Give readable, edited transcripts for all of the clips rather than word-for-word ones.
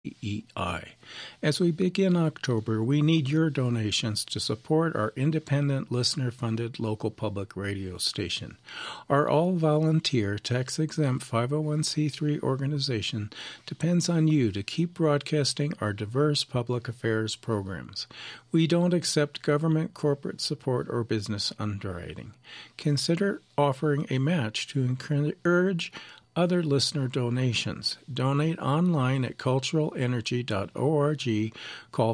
KCEI. As we begin October, we need your donations to support our independent, listener-funded local public radio station. Our all-volunteer, tax-exempt 501c3 organization depends on you to keep broadcasting our diverse public affairs programs. We don't accept government, corporate support, or business underwriting. Consider offering a match to encourage other listener donations. Donate online at culturalenergy.org. Call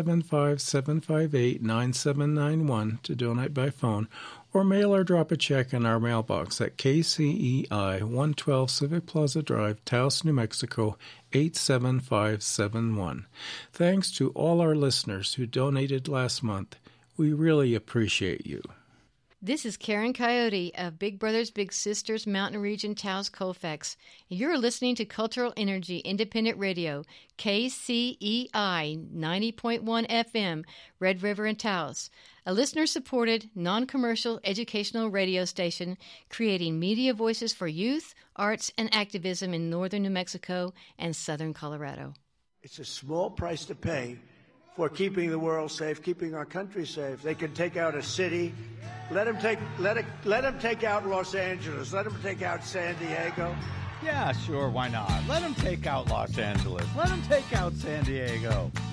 575-758-9791 to donate by phone, or mail or drop a check in our mailbox at KCEI 112 Civic Plaza Drive, Taos, New Mexico 87571. Thanks to all our listeners who donated last month. We really appreciate you. This is Karen Coyote of Big Brothers Big Sisters Mountain Region Taos Colfax. You're listening to Cultural Energy Independent Radio, KCEI 90.1 FM, Red River and Taos, a listener-supported, non-commercial educational radio station creating media voices for youth, arts, and activism in northern New Mexico and southern Colorado. It's a small price to pay for keeping the world safe, keeping our country safe. They can take out a city. Let them take out Los Angeles. Let them take out San Diego. Yeah, sure, why not? Let them take out Los Angeles. Let them take out San Diego.